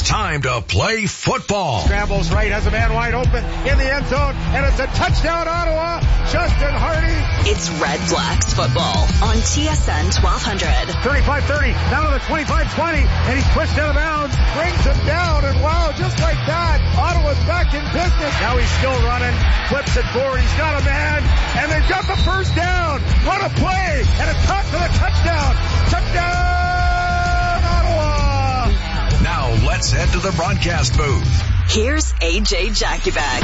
It's time to play football. Scrambles right, has a man wide open in the end zone, and it's a touchdown, Ottawa. Justin Hardy. It's Red Blacks football on TSN 1200. 35-30, down to the 25-20, and he's pushed out of bounds, brings him down, and wow, just like that, Ottawa's back in business. Now he's still running, flips it forward, he's got a man, and they've got the first down. What a play, and a cut for the touchdown. Touchdown, Ottawa. Now let's head to the broadcast booth. Here's AJ Jackieback.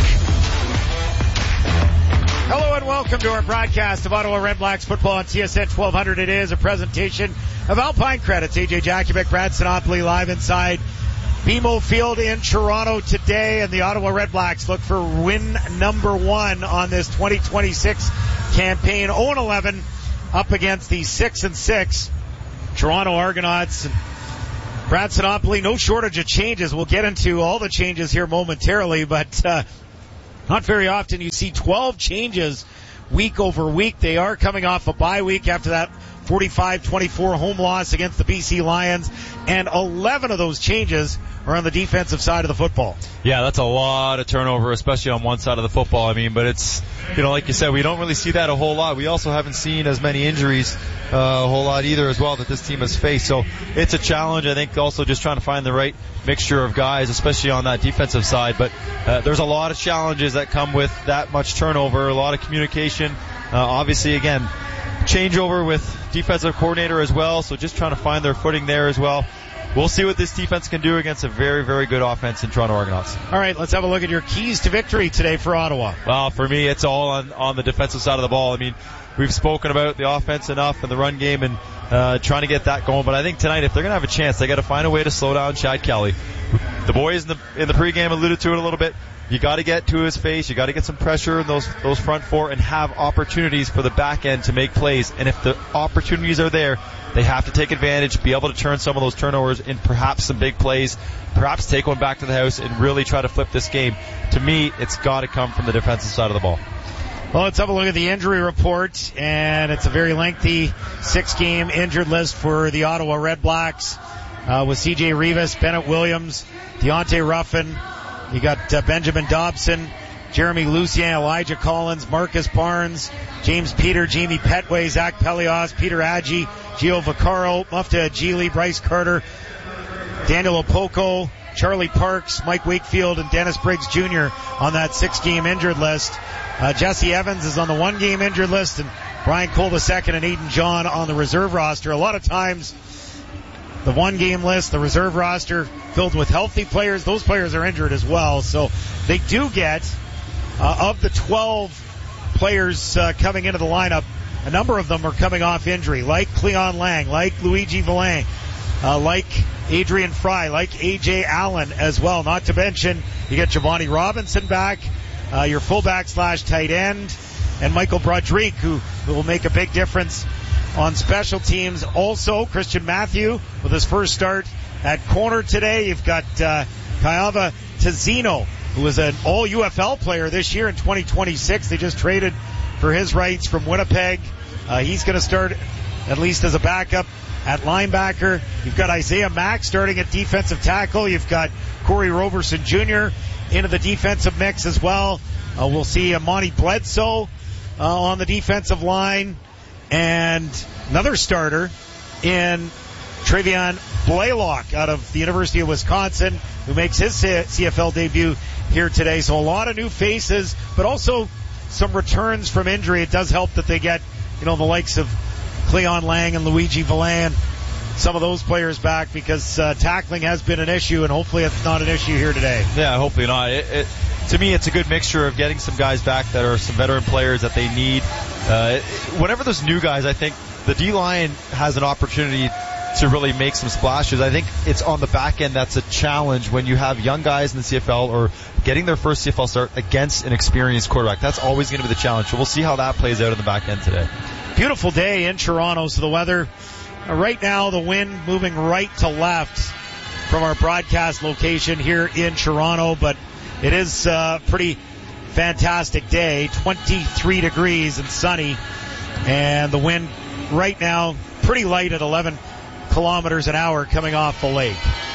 Hello and welcome to our broadcast of Ottawa Red Blacks football on TSN 1200. It is a presentation of Alpine Credits. AJ Jackieback, Brad Sinopoli live inside BMO Field in Toronto today, and the Ottawa Red Blacks look for win number 1 on this 2026 campaign. 0-11 up against the 6-6 Toronto Argonauts. And Brad Sinopoli, no shortage of changes. We'll get into all the changes here momentarily, but not very often you see 12 changes week over week. They are coming off a bye week after that 45-24 home loss against the BC Lions, and 11 of those changes are on the defensive side of the football. Yeah, that's a lot of turnover, especially on one side of the football. I mean, but it's, like you said, we don't really see that a whole lot. We also haven't seen as many injuries a whole lot either as well that this team has faced. So it's a challenge. I think also just trying to find the right mixture of guys, especially on that defensive side. But there's a lot of challenges that come with that much turnover, a lot of communication. Obviously, again, changeover with defensive coordinator as well, so just trying to find their footing there as well. We'll see what this defense can do against a very, very good offense in Toronto Argonauts. All right, let's have a look at your keys to victory today for Ottawa. Well, for me, it's all on the defensive side of the ball. I mean, we've spoken about the offense enough and the run game and trying to get that going, but I think tonight, if they're going to have a chance, they got to find a way to slow down Chad Kelly. The boys in the pregame alluded to it a little bit. You got to get to his face. You got to get some pressure in those front four and have opportunities for the back end to make plays. And if the opportunities are there, they have to take advantage, be able to turn some of those turnovers in perhaps some big plays, perhaps take one back to the house and really try to flip this game. To me, it's got to come from the defensive side of the ball. Well, let's have a look at the injury report, and it's a very lengthy 6-game injured list for the Ottawa Red Blacks with C.J. Rivas, Bennett Williams, Deontay Ruffin. You got Benjamin Dobson, Jeremy Lucien, Elijah Collins, Marcus Barnes, James Peter, Jamie Petway, Zach Pelios, Peter Adji, Gio Vaccaro, Mufta Adjili, Bryce Carter, Daniel Opoku, Charlie Parks, Mike Wakefield, and Dennis Briggs Jr. on that 6-game injured list. Jesse Evans is on the 1-game injured list, and Brian Cole II and Aiden John on the reserve roster. A lot of times, the 1-game list, the reserve roster filled with healthy players, those players are injured as well. So they do get, of the 12 players coming into the lineup, a number of them are coming off injury, like Cleon Lang, like Luigi Villain, like Adrian Fry, like AJ Allen as well. Not to mention, you get Giovanni Robinson back, your fullback / tight end, and Michael Broderick, who will make a big difference on special teams. Also, Christian Matthew with his first start at corner today. You've got Kayava Tazino, who was an all-UFL player this year in 2026. They just traded for his rights from Winnipeg. He's going to start at least as a backup at linebacker. You've got Isaiah Mack starting at defensive tackle. You've got Corey Roberson Jr. into the defensive mix as well. We'll see Monty Bledsoe on the defensive line. And another starter in Travion Blaylock out of the University of Wisconsin, who makes his CFL debut here today. So a lot of new faces, but also some returns from injury. It does help that they get, the likes of Cleon Lang and Luigi Villain, some of those players back, because tackling has been an issue, and hopefully it's not an issue here today. Yeah, hopefully not. To me, it's a good mixture of getting some guys back that are some veteran players that they need. Whenever there's new guys, I think the D-line has an opportunity to really make some splashes. I think it's on the back end that's a challenge when you have young guys in the CFL or getting their first CFL start against an experienced quarterback. That's always going to be the challenge. So we'll see how that plays out in the back end today. Beautiful day in Toronto, so the weather right now, the wind moving right to left from our broadcast location here in Toronto, but it is a pretty fantastic day, 23 degrees and sunny, and the wind right now pretty light at 11 kilometers an hour coming off the lake.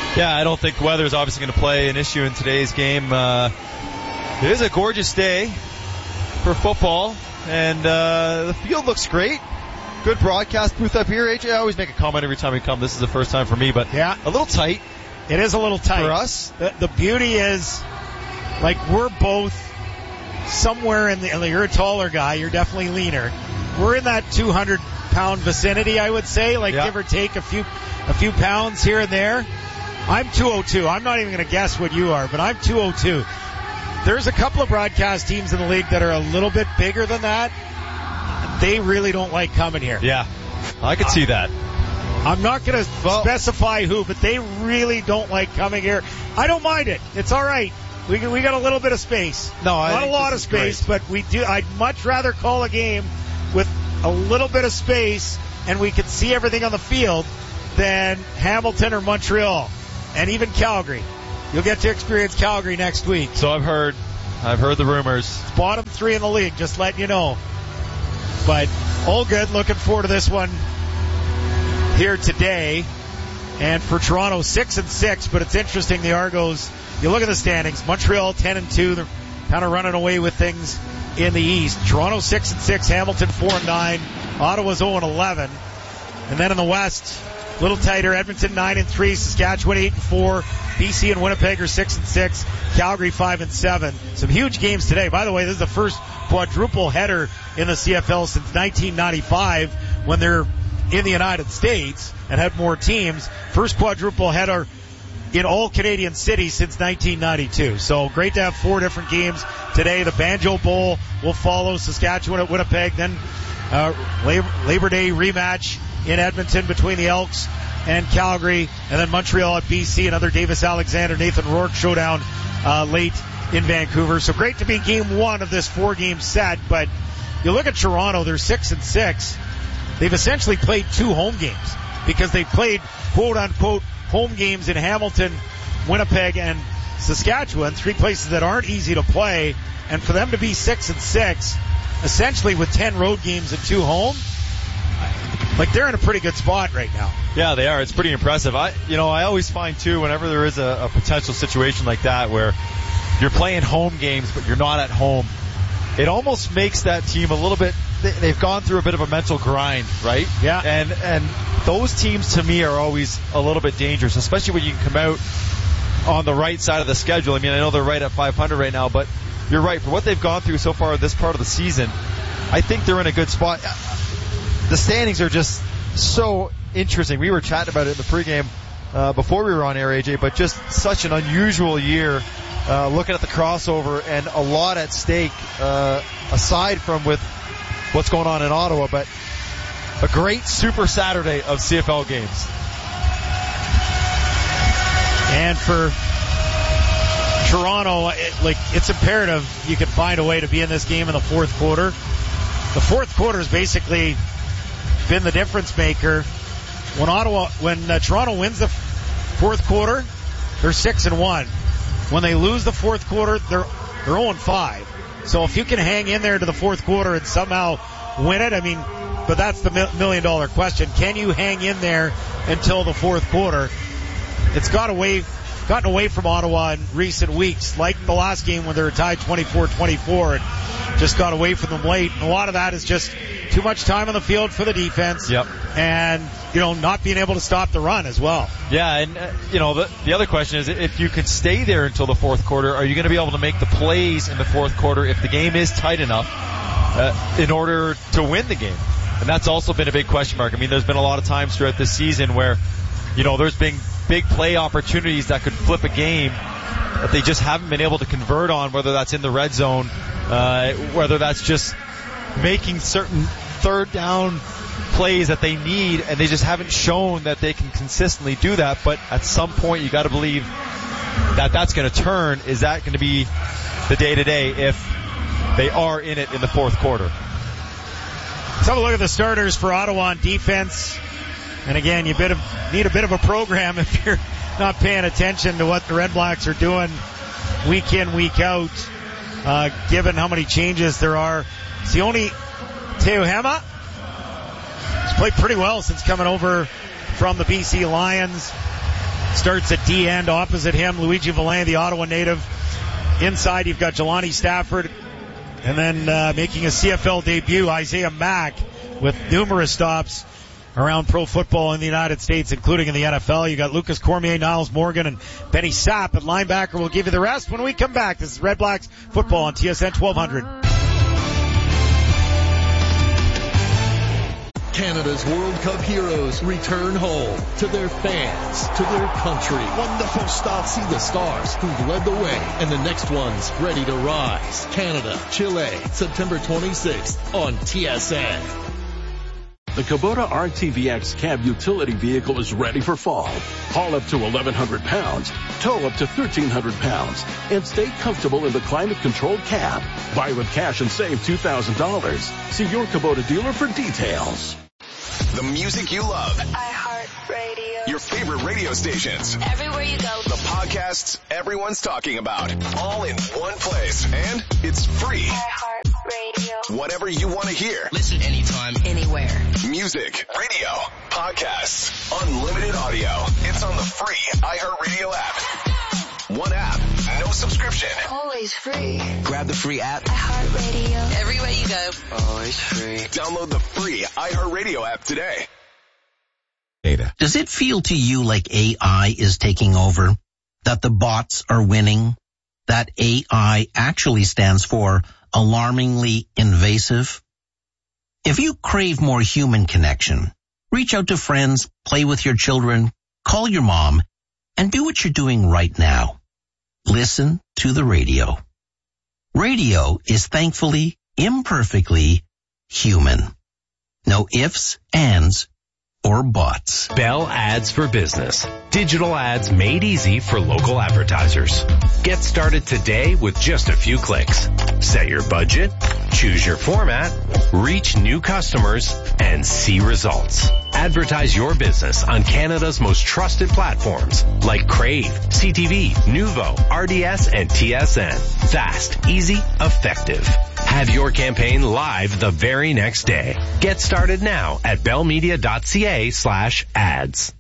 Yeah, I don't think weather is obviously going to play an issue in today's game. It is a gorgeous day for football, and the field looks great. Good broadcast booth up here. AJ, I always make a comment every time we come. This is the first time for me, but yeah, a little tight. It is a little tight for us. The beauty is, like, we're both somewhere in the. You're a taller guy. You're definitely leaner. We're in that 200-pound vicinity, I would say, like give or take a few pounds here and there. I'm 202. I'm not even going to guess what you are, but I'm 202. There's a couple of broadcast teams in the league that are a little bit bigger than that. They really don't like coming here. Yeah, I could see that. I'm not going to specify who, but they really don't like coming here. I don't mind it. It's all right. We got a little bit of space. No, not a lot of space, but we do. I'd much rather call a game with a little bit of space and we can see everything on the field than Hamilton or Montreal and even Calgary. You'll get to experience Calgary next week. So I've heard the rumors. It's bottom 3 in the league, just letting you know. But all good. Looking forward to this one here today. And for Toronto, 6-6, but it's interesting, the Argos, you look at the standings, Montreal 10-2, they're kind of running away with things in the East. Toronto 6-6, Hamilton 4-9, Ottawa's 0-11. And then in the West, a little tighter, Edmonton 9-3, Saskatchewan 8-4, BC and Winnipeg are 6-6, Calgary 5-7. Some huge games today. By the way, this is the first quadruple header in the CFL since 1995 when they're in the United States and had more teams. First quadruple header in all Canadian cities since 1992. So great to have 4 different games today. The Banjo Bowl will follow, Saskatchewan at Winnipeg, then Labor Day rematch in Edmonton between the Elks and Calgary, and then Montreal at BC, another Davis Alexander, Nathan Rourke showdown late in Vancouver. So great to be game 1 of this 4-game set, but you look at Toronto, they're 6-6. They've essentially played 2 home games because they played quote-unquote home games in Hamilton, Winnipeg, and Saskatchewan, 3 places that aren't easy to play. And for them to be 6-6, essentially with 10 road games and 2 home, like, they're in a pretty good spot right now. Yeah, they are. It's pretty impressive. I always find, too, whenever there is a potential situation like that where you're playing home games but you're not at home, it almost makes that team a little bit, they've gone through a bit of a mental grind, right? Yeah. And those teams, to me, are always a little bit dangerous, especially when you can come out on the right side of the schedule. I mean, I know they're right at 500 right now, but you're right. For what they've gone through so far this part of the season, I think they're in a good spot. The standings are just so interesting. We were chatting about it in the pregame before we were on air, AJ, but just such an unusual year. Looking at the crossover and a lot at stake, aside from with what's going on in Ottawa, but a great Super Saturday of CFL games. And for Toronto, it's imperative you can find a way to be in this game in the fourth quarter. The fourth quarter has basically been the difference maker. When Toronto wins the fourth quarter, they're 6-1. When they lose the fourth quarter, they're 0-5. So if you can hang in there to the fourth quarter and somehow win it, I mean, but that's the $1 million question. Can you hang in there until the fourth quarter? It's gotten away from Ottawa in recent weeks, like the last game when they were tied 24-24 and just got away from them late. And a lot of that is just too much time on the field for the defense. Yep. And, not being able to stop the run as well. Yeah, and, the other question is, if you can stay there until the fourth quarter, are you going to be able to make the plays in the fourth quarter if the game is tight enough in order to win the game? And that's also been a big question mark. I mean, there's been a lot of times throughout this season where, there's been big play opportunities that could flip a game that they just haven't been able to convert on, whether that's in the red zone, whether that's just making certain third down plays that they need, and they just haven't shown that they can consistently do that. But at some point, you got to believe that that's going to turn. Is that going to be the day-to-day if they are in it in the fourth quarter? Let's have a look at the starters for Ottawa on defense. And again, you need a bit of a program if you're not paying attention to what the Red Blacks are doing week in, week out, given how many changes there are. Sione Teohema has played pretty well since coming over from the BC Lions. starts at D-end. Opposite him, Luigi Villain, the Ottawa native. Inside, you've got Jelani Stafford. And then making a CFL debut, Isaiah Mack, with numerous stops around pro football in the United States, including in the NFL. You got Lucas Cormier, Niles Morgan, and Benny Sapp at linebacker. We'll give you the rest when we come back. This is Red Blacks football on TSN 1200. Canada's World Cup heroes return home to their fans, to their country. Wonderful stuff. See the stars who've led the way and the next one's ready to rise. Canada, Chile, September 26th on TSN. The Kubota RTVX cab utility vehicle is ready for fall. Haul up to 1,100 pounds, tow up to 1,300 pounds, and stay comfortable in the climate-controlled cab. Buy with cash and save $2,000. See your Kubota dealer for details. The music you love. iHeartRadio. Your favorite radio stations. Everywhere you go. The podcasts everyone's talking about. All in one place. And it's free. iHeartRadio. Whatever you want to hear. Listen anytime, Anywhere. Music, radio, podcasts, unlimited audio. It's on the free iHeartRadio app. One app, no subscription. Always free. grab the free app. iHeartRadio. Everywhere you go. Always free. Download the free iHeartRadio app today. Data. Does it feel to you like AI is taking over? That the bots are winning? That AI actually stands for alarmingly invasive? If you crave more human connection, reach out to friends, play with your children, call your mom, and do what you're doing right now. Listen to the radio. Radio is thankfully, imperfectly human. No ifs, ands, or bots. Bell Ads for Business. Digital ads made easy for local advertisers. Get started today with just a few clicks. Set your budget, choose your format, reach new customers, and see results. Advertise your business on Canada's most trusted platforms like Crave, CTV, Nuvo, RDS, and TSN. Fast, easy, effective. Have your campaign live the very next day. Get started now at bellmedia.ca/ads.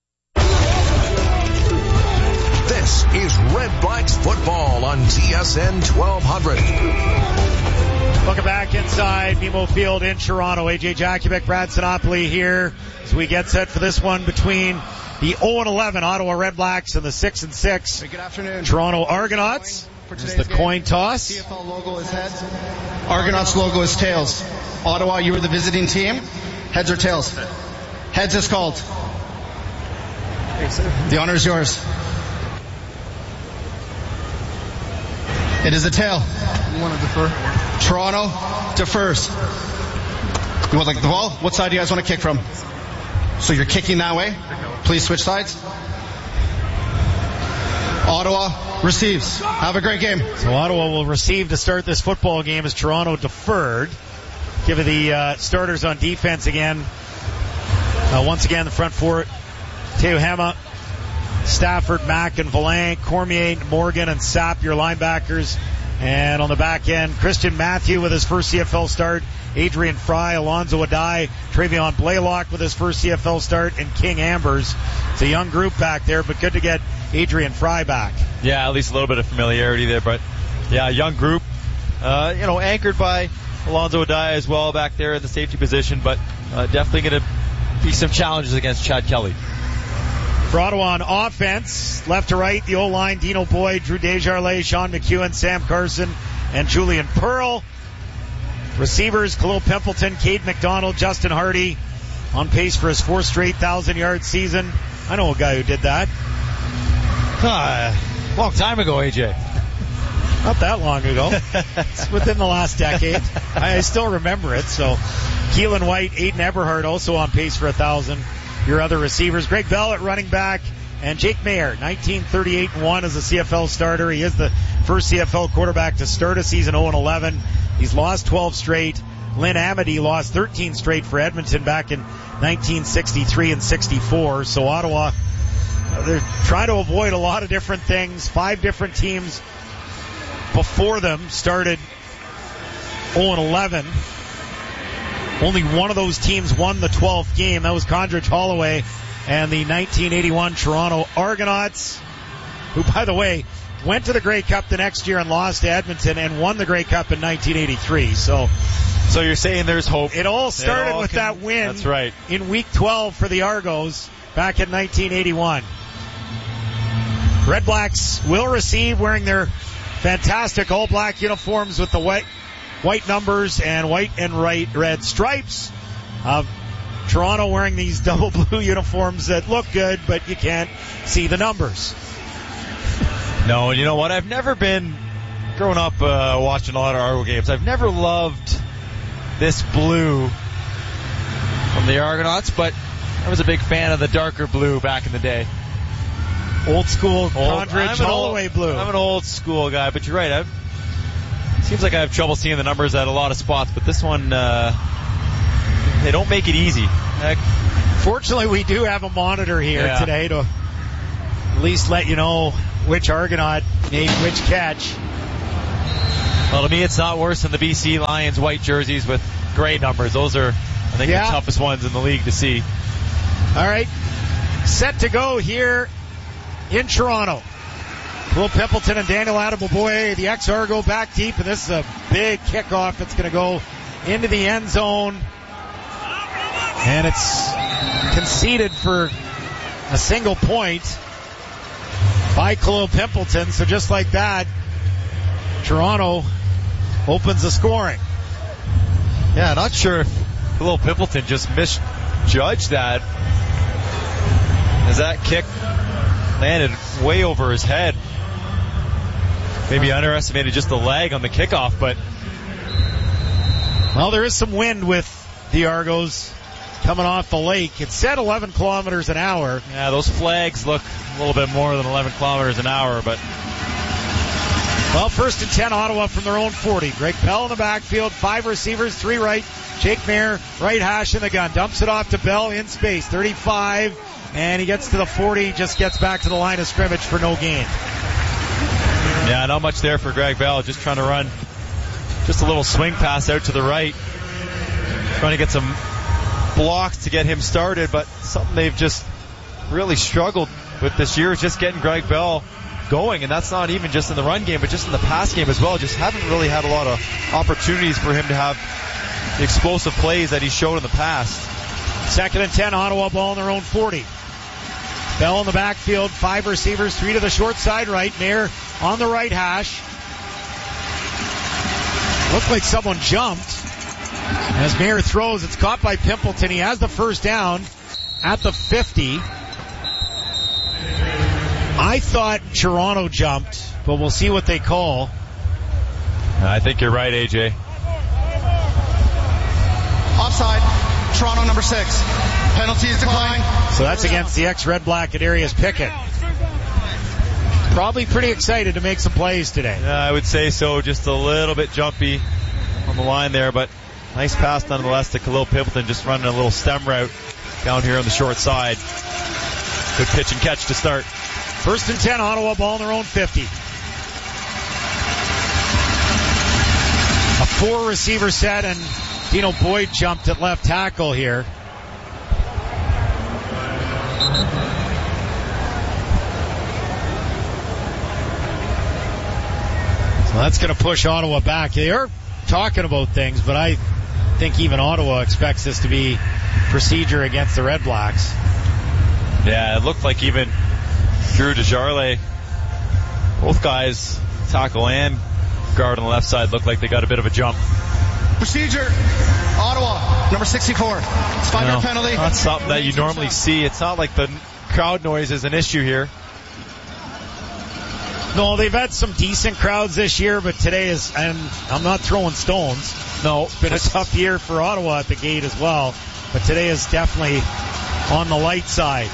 This is Red Blacks football on TSN 1200. Welcome back inside BMO Field in Toronto. AJ Jakubik, Brad Sinopoli here as we get set for this one between the 0-11 Ottawa Red Blacks and the 6-6 Good afternoon. Toronto Argonauts. This is the coin toss. CFL logo is heads. Argonauts logo is tails. Ottawa, you are the visiting team. Heads or tails? Heads is called. The honor is yours. It is a tail. You want to defer? Toronto defers. You want like the ball? What side do you guys want to kick from? So you're kicking that way? Please switch sides. Ottawa receives. Have a great game. So Ottawa will receive to start this football game as Toronto deferred. Give it the starters on defense again. Once again, the front four, Teuhema, Stafford, Mack, and Villain, Cormier, Morgan, and Sapp, your linebackers. And on the back end, Christian Matthew with his first CFL start, Adrian Fry, Alonzo Adai, Travion Blaylock with his first CFL start, and King Ambers. It's a young group back there, but good to get Adrian Fry back. Yeah, at least a little bit of familiarity there, but yeah, young group, anchored by Alonzo Adai as well back there in the safety position, but definitely going to be some challenges against Chad Kelly. For Ottawa on offense, left to right, the O-line, Dino Boyd, Drew Desjardins, Sean McEwen, Sam Carson, and Julian Pearl. Receivers, Khalil Pimpleton, Cade McDonald, Justin Hardy, on pace for his fourth straight 1,000-yard season. I know a guy who did that. Long time ago, AJ. Not that long ago. It's within the last decade. I still remember it. So, Keelan White, Aiden Eberhard also on pace for 1,000. Your other receivers, Greg Bell at running back, and Jake Mayer, 1938-1 as a CFL starter. He is the first CFL quarterback to start a season 0-11. He's lost 12 straight. Lynn Amity lost 13 straight for Edmonton back in 1963 and 64. So Ottawa, they're trying to avoid a lot of different things. 5 different teams before them started 0-11. Only one of those teams won the 12th game. That was Condredge Holloway and the 1981 Toronto Argonauts, who, by the way, went to the Grey Cup the next year and lost to Edmonton and won the Grey Cup in 1983. So you're saying there's hope. It all started with that win. That's right. In Week 12 for the Argos back in 1981. Red Blacks will receive, wearing their fantastic all-black uniforms with the white numbers and white and red stripes. Toronto wearing these double blue uniforms that look good, but you can't see the numbers. No, and you know what? I've never been, growing up watching a lot of Argo games, I've never loved this blue from the Argonauts, but I was a big fan of the darker blue back in the day. Old school Condredge Holloway blue. I'm an old school guy, but you're right. It seems like I have trouble seeing the numbers at a lot of spots, but this one, they don't make it easy. Fortunately, we do have a monitor here today to at least let you know which Argonaut made which catch. Well, to me, it's not worse than the BC Lions white jerseys with gray numbers. Those are, I think, the toughest ones in the league to see. All right, set to go here in Toronto. Will Pimpleton and Daniel Adeboboye, the ex-Argo, back deep, and this is a big kickoff that's going to go into the end zone. And it's conceded for a single point by Khalil Pimpleton. So just like that, Toronto opens the scoring. Yeah, not sure if Khalil Pimpleton just misjudged that, as that kick landed way over his head. Maybe underestimated just the lag on the kickoff, but... Well, there is some wind with the Argos coming off the lake. It said 11 kilometers an hour. Yeah, those flags look a little bit more than 11 kilometers an hour, but... Well, 1st and 10, Ottawa from their own 40. Greg Bell in the backfield, 5 receivers, 3 right. Jake Mayer, right hash in the gun. Dumps it off to Bell in space, 35, and he gets to the 40, just gets back to the line of scrimmage for no gain. Yeah, not much there for Greg Bell, just trying to run just a little swing pass out to the right. Trying to get some blocks to get him started, but something they've just really struggled with this year is just getting Greg Bell going, and that's not even just in the run game, but just in the pass game as well. Just haven't really had a lot of opportunities for him to have the explosive plays that he showed in the past. 2nd and 10, Ottawa ball in their own 40. Bell in the backfield, 5 receivers, 3 to the short side right. Mayer on the right hash. Looked like someone jumped. As Mayer throws, it's caught by Pimpleton. He has the first down at the 50. I thought Toronto jumped, but we'll see what they call. I think you're right, AJ. Offside. Toronto number 6. Penalty is declined. So that's against the ex-Red Black Adarius Pickett. Probably pretty excited to make some plays today. Yeah, I would say so. Just a little bit jumpy on the line there, but nice pass nonetheless to Khalil Pimpleton, just running a little stem route down here on the short side. Good pitch and catch to start. 1st and 10, Ottawa ball in their own 50. A 4 receiver set, and Dino Boyd jumped at left tackle here. So that's going to push Ottawa back. They are talking about things, but I think even Ottawa expects this to be procedure against the Red Blacks. Yeah, it looked like even Drew Desjardins, both guys, tackle and guard on the left side, looked like they got a bit of a jump. Procedure, Ottawa, number 64. It's 5-yard penalty. Not something that you normally see. It's not like the crowd noise is an issue here. No, they've had some decent crowds this year, but today is, and I'm not throwing stones. No, it's been a tough year for Ottawa at the gate as well, but today is definitely on the light side.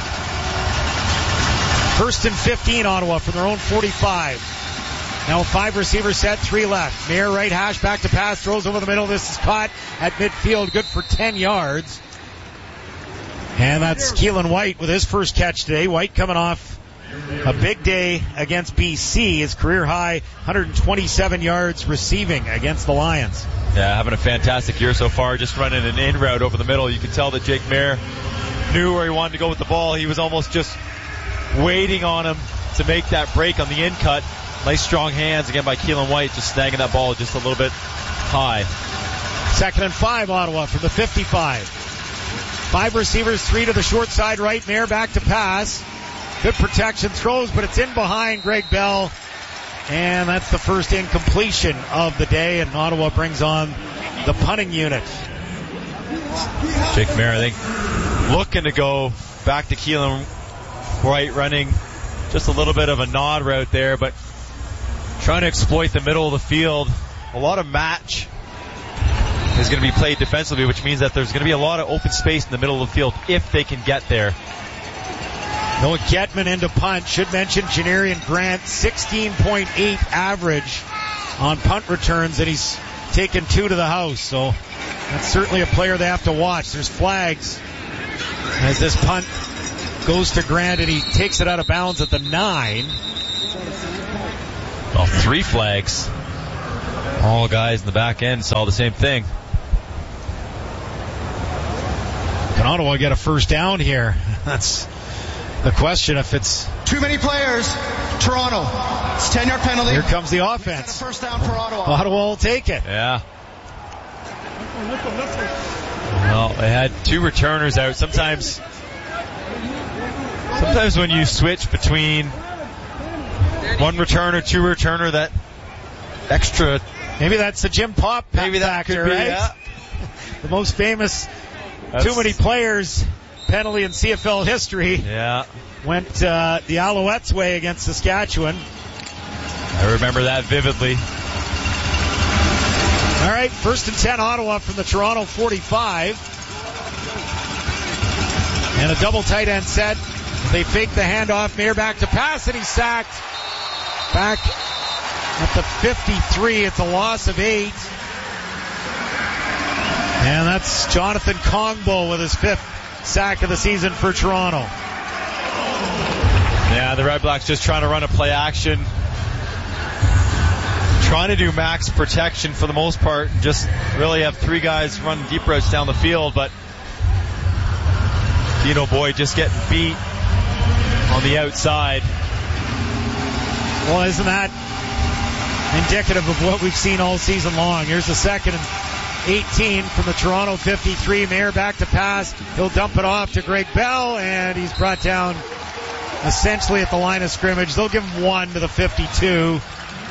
1st and 15, Ottawa from their own 45. Now 5 receivers set, 3 left. Mayer right hash, back to pass, throws over the middle. This is caught at midfield, good for 10 yards. And that's Keelan White with his first catch today. White coming off a big day against BC. His career high, 127 yards receiving against the Lions. Yeah, having a fantastic year so far. Just running an in route over the middle. You can tell that Jake Mayer knew where he wanted to go with the ball. He was almost just waiting on him to make that break on the in cut. Nice strong hands again by Keelan White, just snagging that ball just a little bit high. 2nd and 5, Ottawa from the 55. 5 receivers, 3 to the short side right. Mayer back to pass. Good protection, throws, but it's in behind Greg Bell. And that's the first incompletion of the day, and Ottawa brings on the punting unit. Jake Mayer, I think, looking to go back to Keelan White, running just a little bit of a nod route there, but trying to exploit the middle of the field. A lot of match is going to be played defensively, which means that there's going to be a lot of open space in the middle of the field if they can get there. Noah Getman into punt. Should mention Janarian Grant, 16.8 average on punt returns, and he's taken 2 to the house. So that's certainly a player they have to watch. There's flags as this punt goes to Grant, and he takes it out of bounds at the 9. Well, 3 flags. All guys in the back end saw the same thing. Can Ottawa get a first down here? That's the question. If it's too many players, Toronto. It's 10-yard penalty. Here comes the offense. First down for Ottawa. Ottawa will take it. Yeah. Well, they had 2 returners out. Sometimes when you switch between 1 returner, 2 returner, that extra. Maybe that's the Jim Pop maybe that factor, could be, right? Yeah. The most famous too many players penalty in CFL history. Yeah. Went the Alouettes' way against Saskatchewan. I remember that vividly. All right, 1st and 10 Ottawa from the Toronto 45. And a double tight end set. They fake the handoff. Mayer back to pass, and he's sacked. Back at the 53. It's a loss of 8. And that's Jonathan Kongbo with his 5th sack of the season for Toronto. Yeah, the Red Blacks just trying to run a play action. Trying to do max protection for the most part. Just really have 3 guys running deep routes down the field, but Dino Boyd just getting beat on the outside. Well, isn't that indicative of what we've seen all season long? Here's the 2nd and 18 from the Toronto 53. Mayer back to pass. He'll dump it off to Greg Bell, and he's brought down essentially at the line of scrimmage. They'll give him 1 to the 52.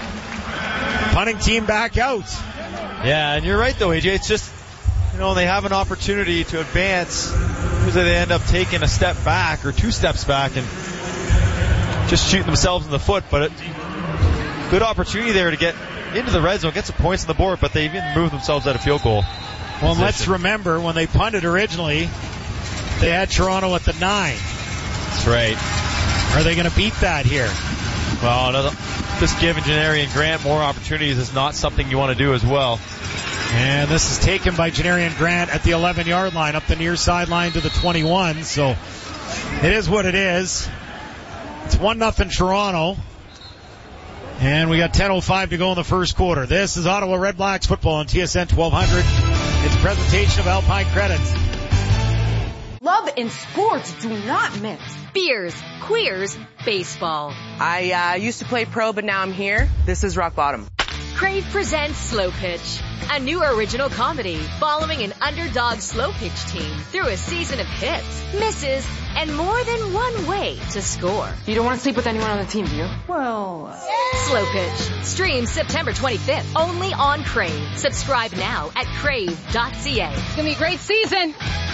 Punting team back out. Yeah, and you're right though, AJ. It's just, they have an opportunity to advance. Usually they end up taking a step back or 2 steps back and just shooting themselves in the foot. But good opportunity there to get into the red zone, get some points on the board, but they even moved themselves out of field goal. Well, let's remember, when they punted originally, they had Toronto at the 9. That's right. Are they going to beat that here? Well, just giving Janarian Grant more opportunities is not something you want to do as well. And this is taken by Janarian Grant at the 11-yard line, up the near sideline to the 21. So it is what it is. It's 1-0 Toronto. And we got 10:05 to go in the first quarter. This is Ottawa Red Blacks football on TSN 1200. It's a presentation of Alpine Credits. Love and sports do not mix. Beers, queers, baseball. I used to play pro, but now I'm here. This is rock bottom. Crave presents Slow Pitch, a new original comedy following an underdog slow pitch team through a season of hits, misses, and more than one way to score. You don't want to sleep with anyone on the team, do you? Well... Slow Pitch. Streams September 25th, only on Crave. Subscribe now at crave.ca. It's going to be a great season.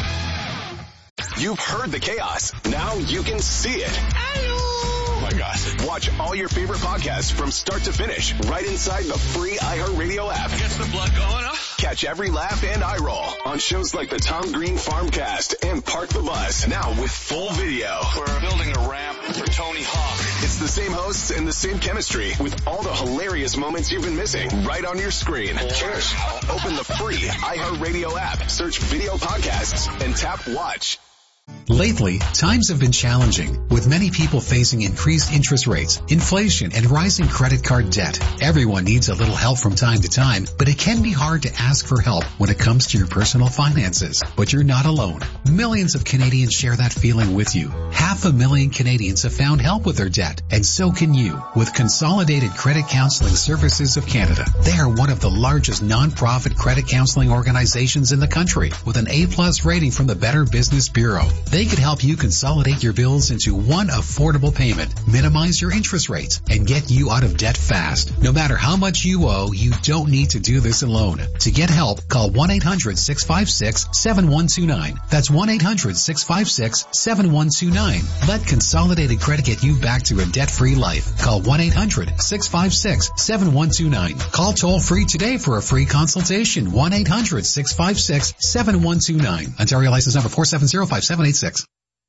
You've heard the chaos. Now you can see it. Oh my gosh. Watch all your favorite podcasts from start to finish right inside the free iHeartRadio app. Gets the blood going, huh? Catch every laugh and eye roll on shows like the Tom Green Farmcast and Park the Bus. Now with full video. We're building a ramp for Tony Hawk. It's the same hosts and the same chemistry with all the hilarious moments you've been missing right on your screen. Cheers. Open the free iHeartRadio app, search video podcasts, and tap watch. Lately, times have been challenging, with many people facing increased interest rates, inflation, and rising credit card debt. Everyone needs a little help from time to time, but it can be hard to ask for help when it comes to your personal finances. But you're not alone. Millions of Canadians share that feeling with you. 500,000 Canadians have found help with their debt, and so can you with Consolidated Credit Counseling Services of Canada. They are one of the largest non-profit credit counseling organizations in the country with an A+ rating from the Better Business Bureau. They could help you consolidate your bills into one affordable payment, minimize your interest rates, and get you out of debt fast. No matter how much you owe, you don't need to do this alone. To get help, call 1-800-656-7129. That's 1-800-656-7129. Let Consolidated Credit get you back to a debt-free life. Call 1-800-656-7129. Call toll-free today for a free consultation. 1-800-656-7129. Ontario license number 4705786.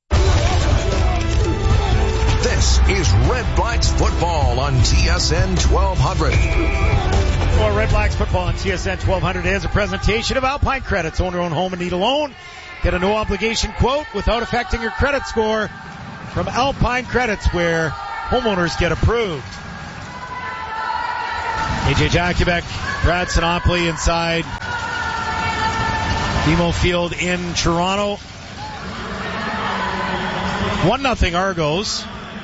This is Red Blacks football on TSN 1200. Well, Red Blacks football on TSN 1200 is a presentation of Alpine Credits. Own your own home and need a loan. Get a no-obligation quote without affecting your credit score from Alpine Credits, where homeowners get approved. AJ Jakubek, Brad Sinopoli inside BMO Field in Toronto. 1-0 Argos.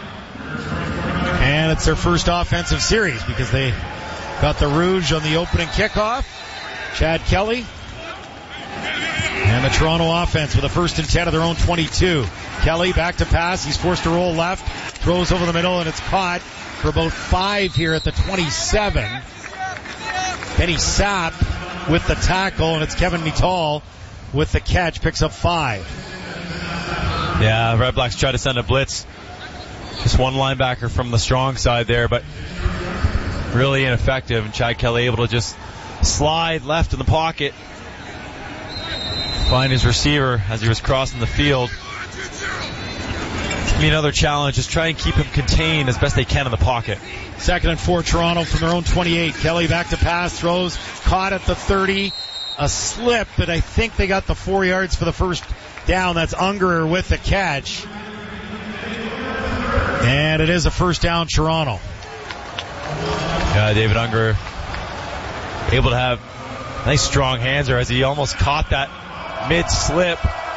And it's their first offensive series because they got the Rouge on the opening kickoff. Chad Kelly. And the Toronto offense with a 1st and 10 of their own 22. Kelly back to pass. He's forced to roll left. Throws over the middle, and it's caught for about 5 here at the 27. Benny Sapp with the tackle, and it's Kevin Mittal with the catch. Picks up 5. Yeah, Red Blacks try to send a blitz. Just one linebacker from the strong side there, but really ineffective. And Chad Kelly able to just slide left in the pocket, find his receiver as he was crossing the field. It's going to be another challenge. Just try and keep him contained as best they can in the pocket. 2nd and 4 Toronto from their own 28. Kelly back to pass, throws, caught at the 30. A slip, but I think they got the 4 yards for the first down. That's Ungerer with the catch. And it is a first down, Toronto. Yeah, David Ungerer able to have nice strong hands there as he almost caught that mid-slip.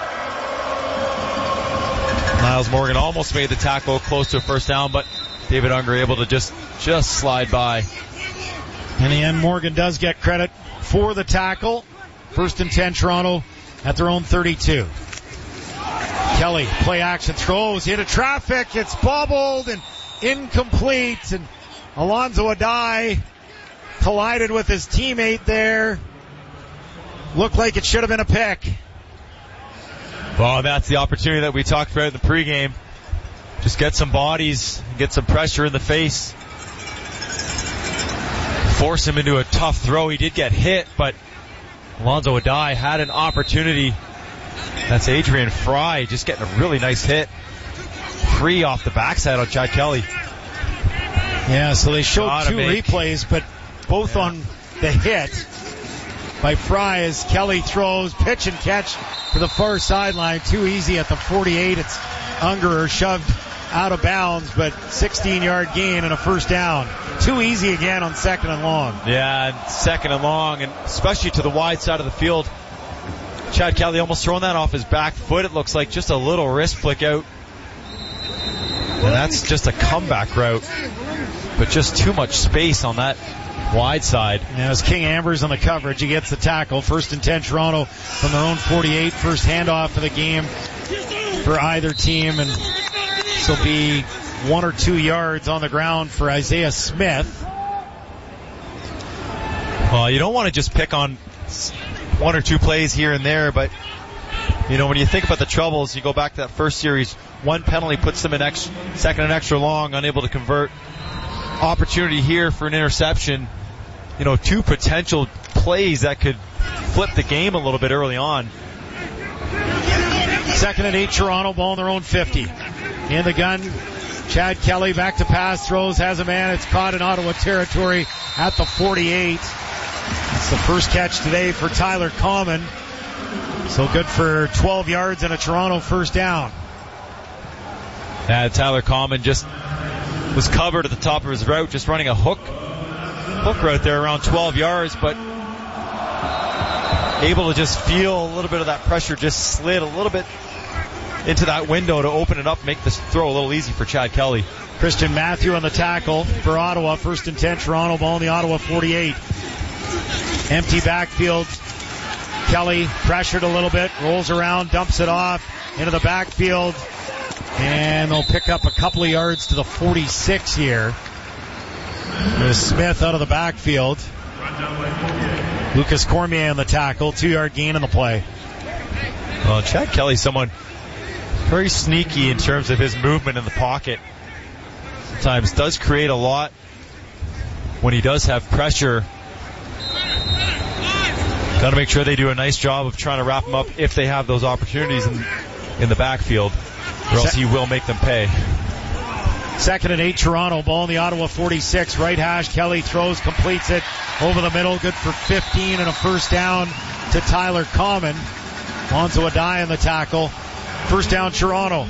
Miles Morgan almost made the tackle close to a first down, but David Ungerer able to just slide by. In the end, Morgan does get credit for the tackle. 1st and 10, Toronto at their own 32. Kelly, play action, throws into traffic. It's bobbled and incomplete. And Alonzo Adai collided with his teammate there. Looked like it should have been a pick. Well, that's the opportunity that we talked about in the pregame. Just get some bodies, get some pressure in the face. Force him into a tough throw. He did get hit, but Alonzo Adai had an opportunity. That's Adrian Fry just getting a really nice hit. Free off the backside on Chad Kelly. Yeah, so they showed 2 replays, but both on the hit by Fry as Kelly throws, pitch and catch for the far sideline. Too easy at the 48. It's Ungerer shoved out of bounds, but 16-yard gain and a first down. Too easy again on 2nd and long. Yeah, 2nd and long, and especially to the wide side of the field. Chad Kelly almost throwing that off his back foot. It looks like just a little wrist flick out. And that's just a comeback route. But just too much space on that wide side. Yeah, as King Ambers on the coverage, he gets the tackle. 1st and 10 Toronto from their own 48. First handoff of the game for either team. And this will be 1 or 2 yards on the ground for Isaiah Smith. Well, you don't want to just pick on 1 or 2 plays here and there, but you know, when you think about the troubles, you go back to that first series, 1 penalty puts them in 2nd and extra long, unable to convert. Opportunity here for an interception. You know, 2 potential plays that could flip the game a little bit early on. 2nd and 8 Toronto, ball in their own 50. In the gun, Chad Kelly back to pass, throws, has a man. It's caught in Ottawa territory at the 48. It's the first catch today for Tyler Common. So good for 12 yards and a Toronto first down. Yeah, Tyler Common just was covered at the top of his route, just running a hook route there around 12 yards, but able to just feel a little bit of that pressure, just slid a little bit into that window to open it up, make this throw a little easy for Chad Kelly. Christian Matthew on the tackle for Ottawa. 1st and 10, Toronto, ball in the Ottawa 48. Empty backfield. Kelly pressured a little bit, rolls around, dumps it off into the backfield, and they'll pick up a couple of yards to the 46 here. There's Smith out of the backfield. Lucas Cormier on the tackle, 2-yard gain on the play. Well, Chad Kelly's someone very sneaky in terms of his movement in the pocket. Sometimes does create a lot when he does have pressure. Got to make sure they do a nice job of trying to wrap him up if they have those opportunities in the backfield, or else he will make them pay. 2nd and 8, Toronto, ball in the Ottawa 46. Right hash, Kelly throws, completes it over the middle, good for 15 and a first down to Tyler Common. Lonzo Adai on the tackle. First down, Toronto.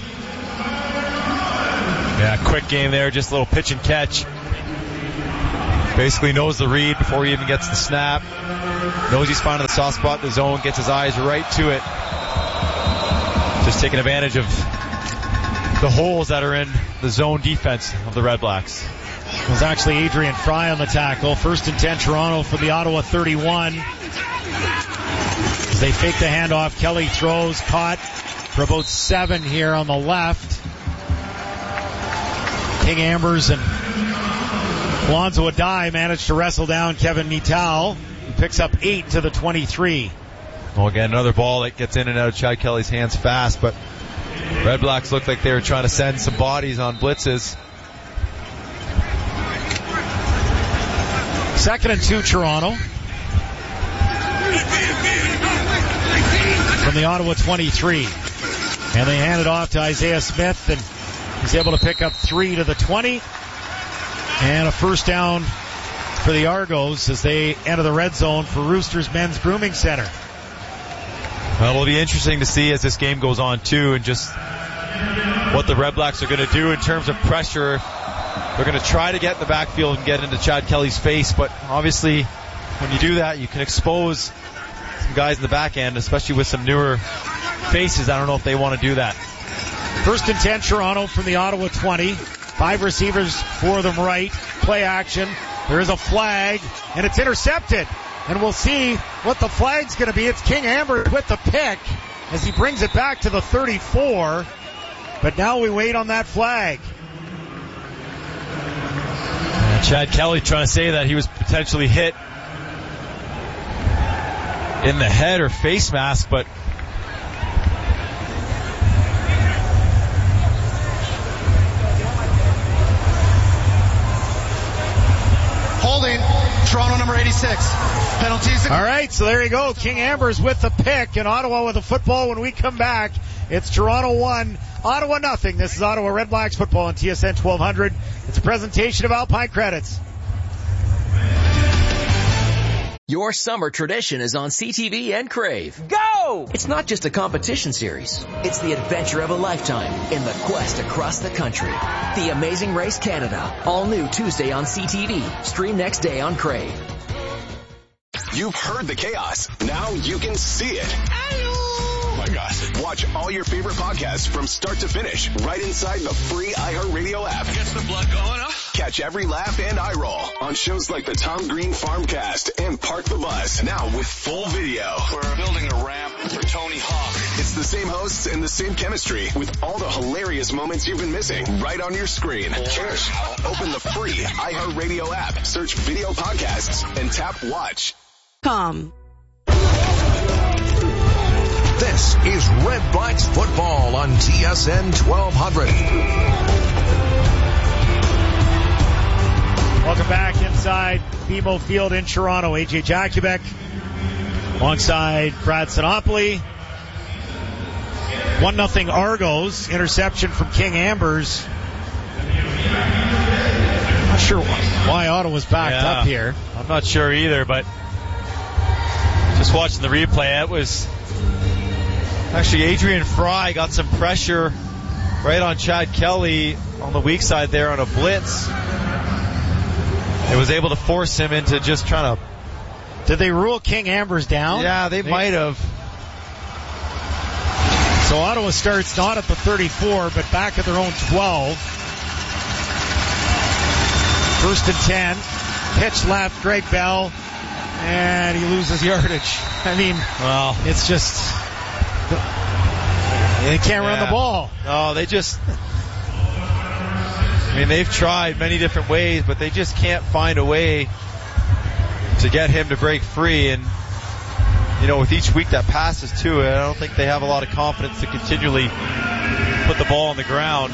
Yeah, quick game there, just a little pitch and catch. Basically knows the read before he even gets the snap. Knows he's finding the soft spot in the zone, gets his eyes right to it. Just taking advantage of the holes that are in the zone defense of the Red Blacks. It was actually Adrian Fry on the tackle. 1st and 10, Toronto from the Ottawa 31. As they fake the handoff, Kelly throws, caught for about 7 here on the left. King Ambers and Lonzo Adai managed to wrestle down Kevin Nital, who picks up 8 to the 23. Well, again, another ball that gets in and out of Chad Kelly's hands fast, but Red Blacks looked like they were trying to send some bodies on blitzes. 2nd and 2, Toronto. From the Ottawa 23. And they hand it off to Isaiah Smith, and he's able to pick up 3 to the 20. And a first down for the Argos as they enter the red zone for Roosters Men's Grooming Center. Well, it'll be interesting to see as this game goes on, too, and just what the Red Blacks are going to do in terms of pressure. They're going to try to get in the backfield and get into Chad Kelly's face, but obviously when you do that, you can expose some guys in the back end, especially with some newer faces. I don't know if they want to do that. 1st and 10, Toronto from the Ottawa 20. 5 receivers for them right. Play action. There is a flag, and it's intercepted. And we'll see what the flag's going to be. It's King Ambers with the pick as he brings it back to the 34. But now we wait on that flag. Chad Kelly trying to say that he was potentially hit in the head or face mask, but holding, Toronto number 86. Penalties. All right, so there you go. King Ambers with the pick and Ottawa with the football. When we come back, it's Toronto 1, Ottawa nothing. This is Ottawa Red Blacks football on TSN 1200. It's a presentation of Alpine Credits. Your summer tradition is on CTV and Crave. Go! It's not just a competition series. It's the adventure of a lifetime in the quest across the country. The Amazing Race Canada. All new Tuesday on CTV. Stream next day on Crave. You've heard the chaos. Now you can see it. Oh my gosh. Watch all your favorite podcasts from start to finish right inside the free iHeartRadio app. Gets the blood going up. Catch every laugh and eye roll on shows like the Tom Green Farmcast and Park the Bus. Now with full video. We're building a ramp for Tony Hawk. It's the same hosts and the same chemistry with all the hilarious moments you've been missing right on your screen. Cheers. Open the free iHeartRadio app, search video podcasts, and tap watch. This is Red Blacks football on TSN 1200. Welcome back inside BMO Field in Toronto. AJ Jakubek alongside Brad Sinopoli. 1-0 Argos. Interception from King Ambers. Not sure why Ottawa's backed up here. I'm not sure either, but just watching the replay, it was Actually, Adrian Fry got some pressure right on Chad Kelly on the weak side there on a blitz. It was able to force him into just trying to... Did they rule King Ambers down? Yeah, they might have. So Ottawa starts not at the 34, but back at their own 12. First and 10. Pitch left, Greg Bell, and he loses yardage. I mean, well, it's just... They can't run the ball. No, they just... I mean, they've tried many different ways, but they just can't find a way to get him to break free. And, you know, with each week that passes to it, I don't think they have a lot of confidence to continually put the ball on the ground.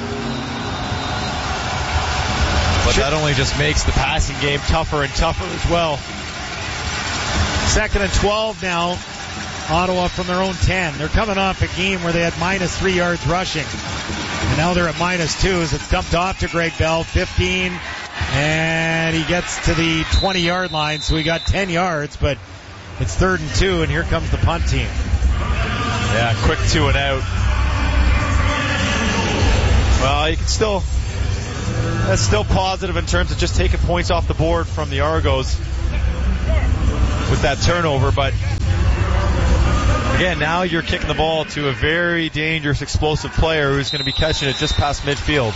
But that only just makes the passing game tougher and tougher as well. 2nd and 12 now. Ottawa from their own 10. They're coming off a game where they had minus 3 yards rushing. And now they're at minus 2 as it's dumped off to Greg Bell. 15. And he gets to the 20-yard line. So he got 10 yards, but it's 3rd and 2, and here comes the punt team. Yeah, quick 2 and out. Well, you can still... That's still positive in terms of just taking points off the board from the Argos with that turnover, but again, now you're kicking the ball to a very dangerous, explosive player who's going to be catching it just past midfield.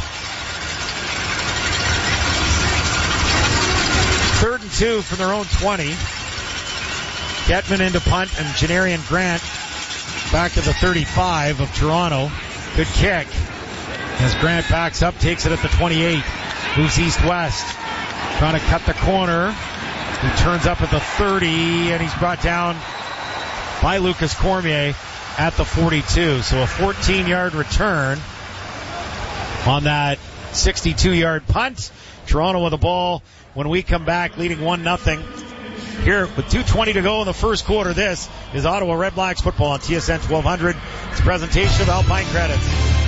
3rd and 2 from their own 20. Getman into punt, and Janarian Grant back to the 35 of Toronto. Good kick. As Grant backs up, takes it at the 28. Moves east-west. Trying to cut the corner. He turns up at the 30, and he's brought down by Lucas Cormier at the 42. So a 14-yard return on that 62-yard punt. Toronto with the ball when we come back, leading 1-0. Here with 2:20 to go in the first quarter, this is Ottawa Red Blacks football on TSN 1200. It's a presentation of Alpine Credits.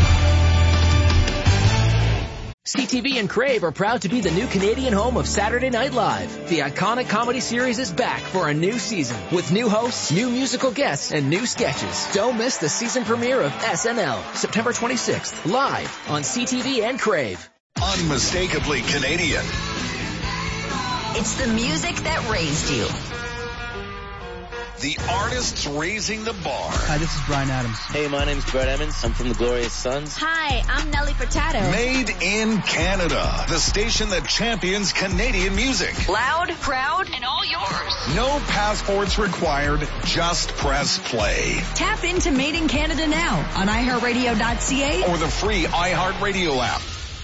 CTV and Crave are proud to be the new Canadian home of Saturday Night Live. The iconic comedy series is back for a new season with new hosts, new musical guests, and new sketches. Don't miss the season premiere of SNL, September 26th, live on CTV and Crave. Unmistakably Canadian. It's the music that raised you. The artists raising the bar. Hi, this is Bryan Adams. Hey, my name's Brett Emmons. I'm from the Glorious Sons. Hi, I'm Nelly Furtado. Made in Canada. The station that champions Canadian music. Loud, proud, and all yours. No passports required. Just press play. Tap into Made in Canada now on iHeartRadio.ca or the free iHeartRadio app.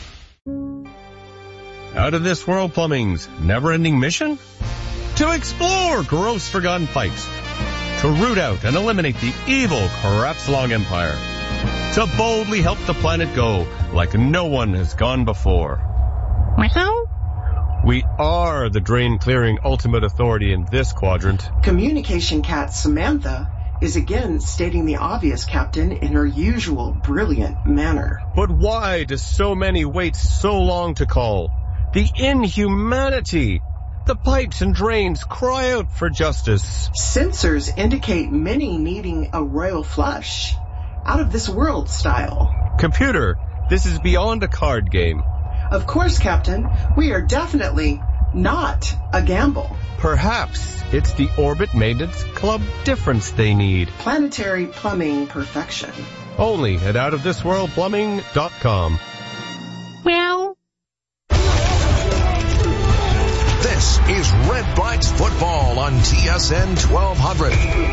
Out of This World Plumbing's never-ending mission? To explore gross forgotten pipes. To root out and eliminate the evil Crapslong Empire. To boldly help the planet go like no one has gone before. We are the drain-clearing ultimate authority in this quadrant. Communication cat Samantha is again stating the obvious, Captain, in her usual brilliant manner. But why do so many wait so long to call? The inhumanity! The pipes and drains cry out for justice. Sensors indicate many needing a royal flush. Out of this world style. Computer, this is beyond a card game. Of course, Captain. We are definitely not a gamble. Perhaps it's the Orbit Maintenance Club difference they need. Planetary plumbing perfection. Only at outofthisworldplumbing.com. Well... This is Red Blacks football on TSN 1200.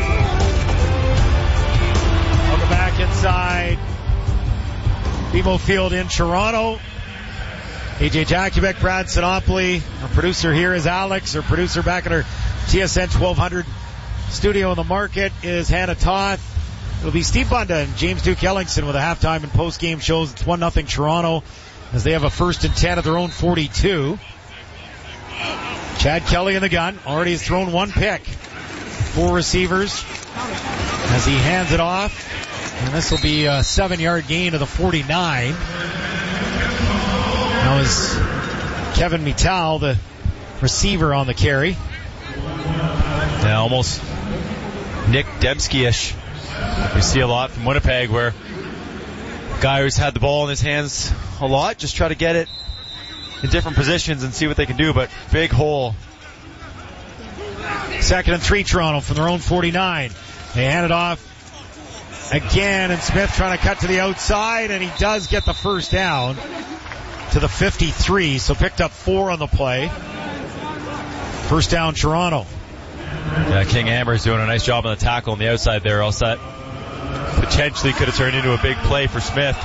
Welcome back inside BMO Field in Toronto. AJ Jakubek, Brad Sinopoli. Our producer here is Alex. Our producer back at our TSN 1200 studio in the market is Hannah Toth. It'll be Steve Bunda and James Duke Ellingson with a halftime and post-game shows. It's 1-0 Toronto as they have a 1st and 10 at their own 42. Chad Kelly in the gun. Already has thrown one pick. 4 receivers as he hands it off. And this will be a 7-yard gain to the 49. Now is Kevin Mittal, the receiver, on the carry. Yeah, almost Nick Dembski-ish We see a lot from Winnipeg where a guy who's had the ball in his hands a lot just try to get it in different positions and see what they can do, but big hole. 2nd and 3 Toronto from their own 49. They hand it off again, and Smith trying to cut to the outside, and he does get the first down to the 53, so picked up 4 on the play. First down Toronto. Yeah, King Amber's doing a nice job on the tackle on the outside there. Else that potentially could have turned into a big play for Smith.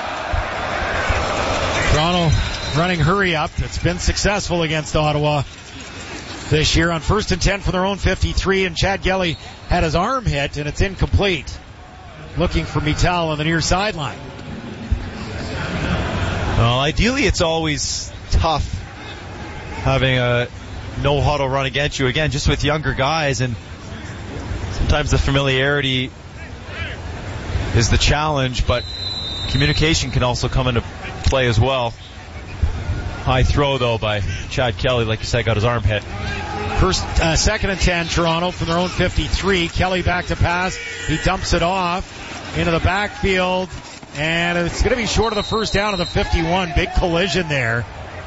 Toronto running hurry up. It's been successful against Ottawa this year on 1st and 10 from their own 53, and Chad Gelly had his arm hit, and it's incomplete. Looking for Mittal on the near sideline. Well, ideally it's always tough having a no huddle run against you, again, just with younger guys, and sometimes the familiarity is the challenge, but communication can also come into play as well. High throw though by Chad Kelly, like you said, got his arm hit. 2nd and 10 Toronto from their own 53. Kelly back to pass. He dumps it off into the backfield, and it's going to be short of the first down of the 51. Big collision there.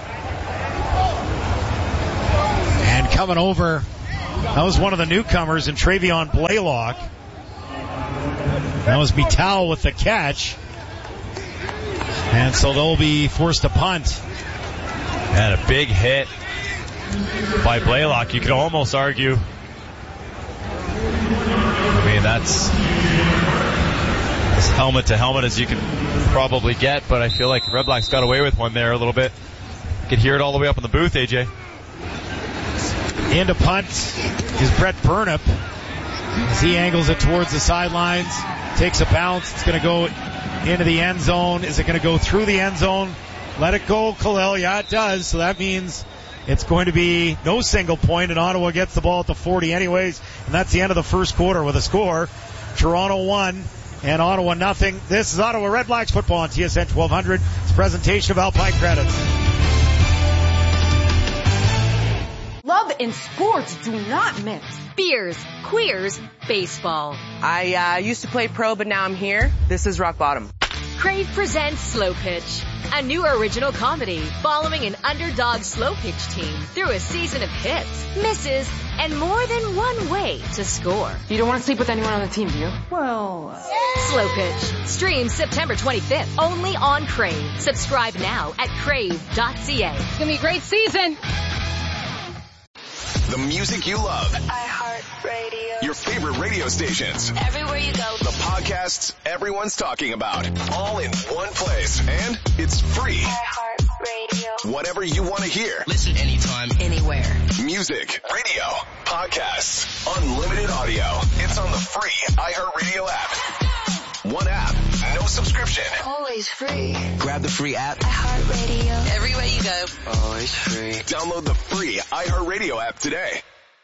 And coming over, that was one of the newcomers in Travion Blaylock. That was Mittal with the catch. And so they'll be forced to punt. And a big hit by Blaylock. You could almost argue, I mean, that's as helmet to helmet as you can probably get, but I feel like Red Blacks got away with one there a little bit. You could hear it all the way up in the booth, AJ. Into punt is Brett Burnip as he angles it towards the sidelines. Takes a bounce. It's going to go into the end zone. Is it going to go through the end zone? Let it go, Khalil. Yeah, it does. So that means it's going to be no single point, and Ottawa gets the ball at the 40 anyways. And that's the end of the first quarter with a score. Toronto 1 and Ottawa nothing. This is Ottawa Red Blacks football on TSN 1200. It's a presentation of Alpine Credits. Love and sports do not mix. Beers, queers, baseball. I used to play pro, but now I'm here. This is rock bottom. Crave presents Slow Pitch, a new original comedy following an underdog slow pitch team through a season of hits, misses, and more than one way to score. You don't want to sleep with anyone on the team, do you? Well... Slow Pitch. Streams September 25th, only on Crave. Subscribe now at crave.ca. It's going to be a great season. The music you love. iHeartRadio. Your favorite radio stations. Everywhere you go. The podcasts everyone's talking about. All in one place. And it's free. iHeartRadio. Whatever you want to hear. Listen anytime, anywhere. Music, radio, podcasts, unlimited audio. It's on the free iHeartRadio app. One app, no subscription. Always free. Grab the free app. iHeartRadio. Everywhere you go. Always free. Download the free iHeartRadio app today.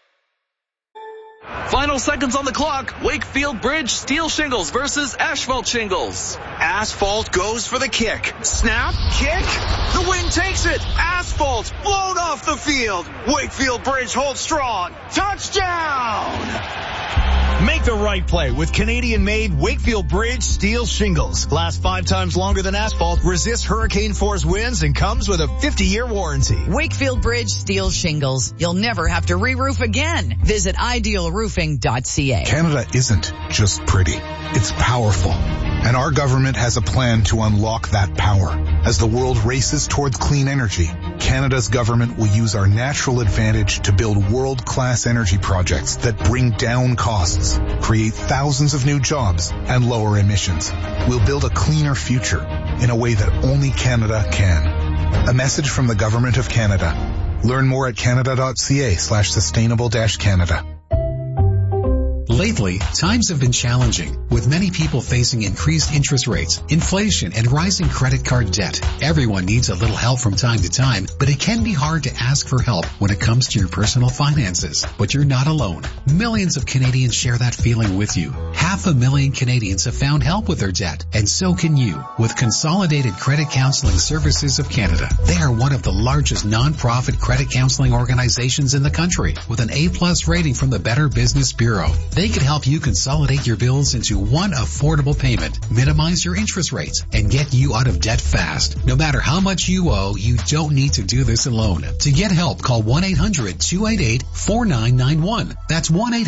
Final seconds on the clock. Wakefield Bridge steel shingles versus asphalt shingles. Asphalt goes for the kick. Snap, kick. The wind takes it. Asphalt blown off the field. Wakefield Bridge holds strong. Touchdown! Make the right play with Canadian-made Wakefield Bridge steel shingles. Lasts 5 times longer than asphalt, resists hurricane force winds, and comes with a 50-year warranty. Wakefield Bridge steel shingles. You'll never have to re-roof again. Visit idealroofing.ca. Canada isn't just pretty. It's powerful. And our government has a plan to unlock that power. As the world races towards clean energy, Canada's government will use our natural advantage to build world-class energy projects that bring down costs, create thousands of new jobs, and lower emissions. We'll build a cleaner future in a way that only Canada can. A message from the Government of Canada. Learn more at canada.ca/sustainable-Canada. Lately, times have been challenging, with many people facing increased interest rates, inflation, and rising credit card debt. Everyone needs a little help from time to time, but it can be hard to ask for help when it comes to your personal finances. But you're not alone. Millions of Canadians share that feeling with you. 500,000 Canadians have found help with their debt, and so can you with Consolidated Credit Counseling Services of Canada. They are one of the largest non-profit credit counseling organizations in the country, with an A+ rating from the Better Business Bureau. They can help you consolidate your bills into one affordable payment, minimize your interest rates, and get you out of debt fast. No matter how much you owe, you don't need to do this alone. To get help, call 1-800-288-4991. That's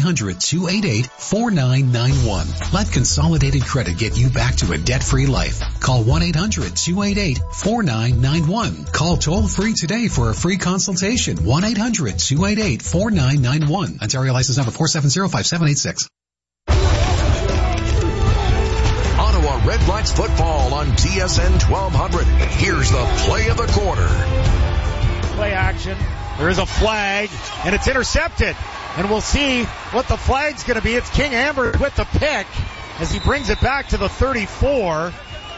1-800-288-4991. Let Consolidated Credit get you back to a debt-free life. Call 1-800-288-4991. Call toll-free today for a free consultation. 1-800-288-4991. Ontario license number 4705786. Ottawa Redblacks football on TSN 1200. Here's the play of the quarter. Play action. There is a flag, and it's intercepted. And we'll see what the flag's going to be. It's King Amber with the pick as he brings it back to the 34.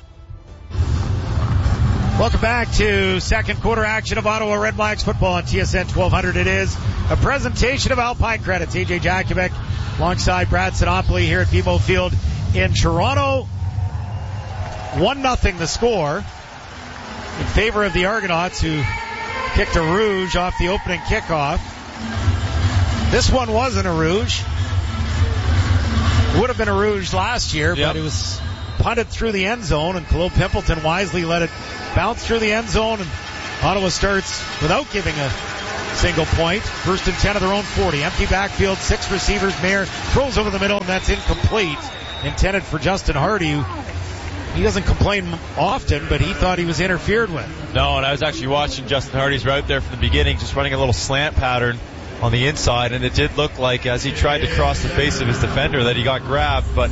Welcome back to second quarter action of Ottawa Redblacks football on TSN 1200. It is a presentation of Alpine Credits. AJ Jakubik alongside Brad Sinopoli here at BMO Field in Toronto. 1-0 the score in favor of the Argonauts, who kicked a rouge off the opening kickoff. This one wasn't a rouge. Would have been a rouge last year, but it was punted through the end zone, and Khalil Pimpleton wisely let it bounce through the end zone, and Ottawa starts without giving a single point. First and 10 of their own 40. Empty backfield, 6 receivers. Mayer throws over the middle, and that's incomplete. Intended for Justin Hardy. He doesn't complain often, but he thought he was interfered with. No, and I was actually watching Justin Hardy's route there from the beginning, just running a little slant pattern on the inside, and it did look like as he tried to cross the face of his defender that he got grabbed, but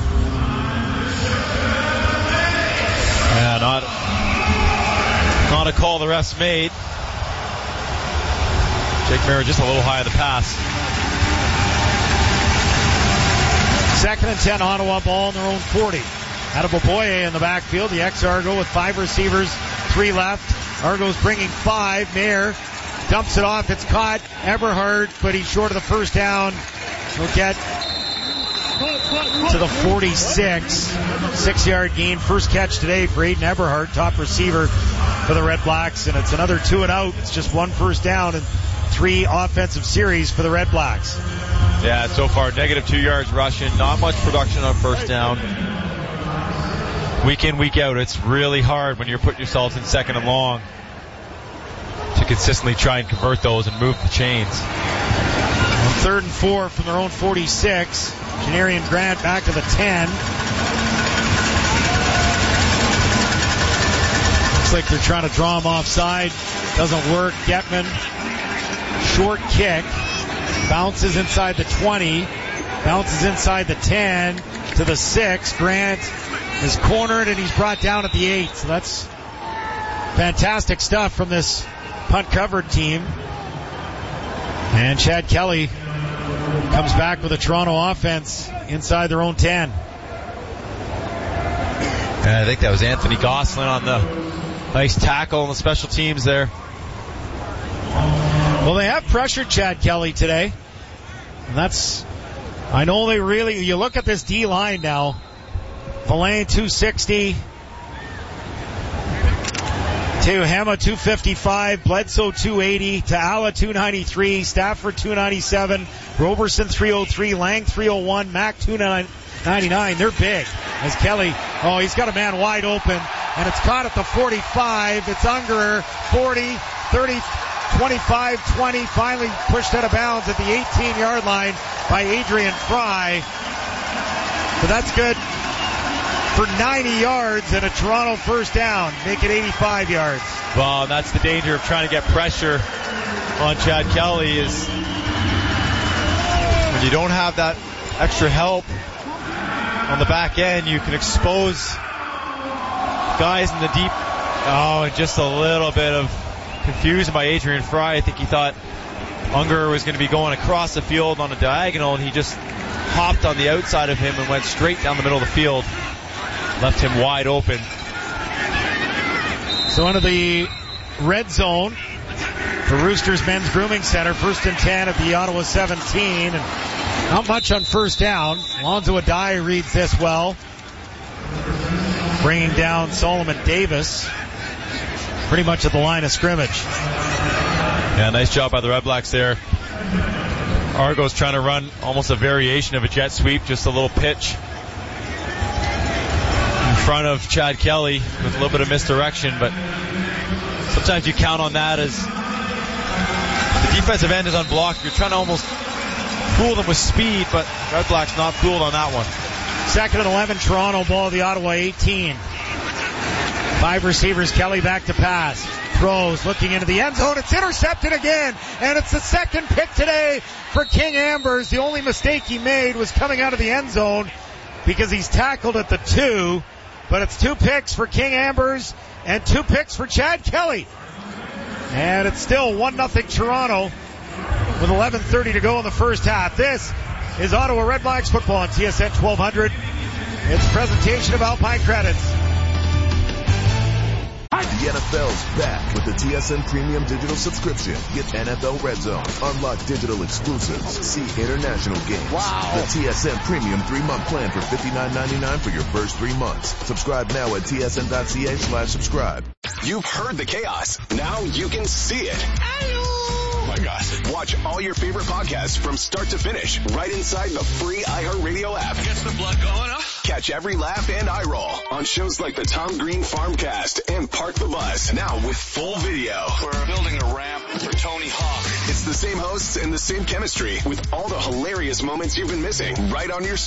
not a call the refs made. Jake Mayer just a little high on the pass. Second and 10, Ottawa ball in their own 40. Adeboboye in the backfield, the ex-Argo with 5 receivers, 3 left. Argo's bringing 5. Mayer dumps it off. It's caught. Eberhard, but he's short of the first down. He'll get to the 46. 6-yard gain. First catch today for Aiden Eberhard, top receiver for the Red Blacks. And it's another 2 and out. It's just 1 first down and 3 offensive series for the Red Blacks. Yeah, so far, negative 2 yards rushing. Not much production on first down. Week in, week out, it's really hard when you're putting yourselves in second and long to consistently try and convert those and move the chains. On 3rd and 4 from their own 46. Janarian Grant back to the 10. Looks like they're trying to draw him offside. Doesn't work. Getman, short kick. Bounces inside the 20. Bounces inside the 10 to the 6. Grant is cornered and he's brought down at the 8. So that's fantastic stuff from this punt covered team. And Chad Kelly comes back with a Toronto offense inside their own 10. And I think that was Anthony Gosselin on the nice tackle on the special teams there. Well, they have pressured Chad Kelly today. And that's, I know they really, you look at this D line now. Verlaine 260. Tehama 255, Bledsoe 280, Ta'ala 293, Stafford 297, Roberson 303, Lang 301, Mack 299. They're big. As Kelly, he's got a man wide open, and it's caught at the 45. It's Ungerer, 40, 30, 25, 20, finally pushed out of bounds at the 18-yard line by Adrian Fry. But that's good for 90 yards and a Toronto first down, make it 85 yards. Well, that's the danger of trying to get pressure on Chad Kelly, is when you don't have that extra help on the back end, you can expose guys in the deep. And just a little bit of confusion by Adrian Fry. I think he thought Ungerer was going to be going across the field on a diagonal, and he just hopped on the outside of him and went straight down the middle of the field. Left him wide open. So into the red zone, the Roosters Men's Grooming Center, 1st and 10 at the Ottawa 17. And not much on first down. Alonzo Adai reads this well. Bringing down Solomon Davis pretty much at the line of scrimmage. Yeah, nice job by the Red Blacks there. Argos trying to run almost a variation of a jet sweep, just a little pitch front of Chad Kelly with a little bit of misdirection, but sometimes you count on that as the defensive end is unblocked. You're trying to almost fool them with speed, but Red Blacks not fooled on that one. 2nd and 11, Toronto ball, the Ottawa 18. 5 receivers, Kelly back to pass. Throws, looking into the end zone. It's intercepted again, and it's the second pick today for King Ambers. The only mistake he made was coming out of the end zone because he's tackled at the 2. But it's 2 picks for King Ambers and 2 picks for Chad Kelly. And it's still 1-0 Toronto with 11:30 to go in the first half. This is Ottawa Red Blacks football on TSN 1200. It's a presentation of Alpine Credits. The NFL's back with the TSN Premium Digital subscription. Get NFL Red Zone, unlock digital exclusives, see international games. Wow. The TSN Premium 3-month plan for $59.99 for your first 3 months. Subscribe now at tsn.ca/subscribe. You've heard the chaos. Now you can see it. Oh my gosh. Watch all your favorite podcasts from start to finish right inside the free iHeartRadio app. Gets the blood going, huh? Catch every laugh and eye roll on shows like the Tom Green Farmcast and Park the Bus. Now with full video. We're building a ramp for Tony Hawk. It's the same hosts and the same chemistry with all the hilarious moments you've been missing right on your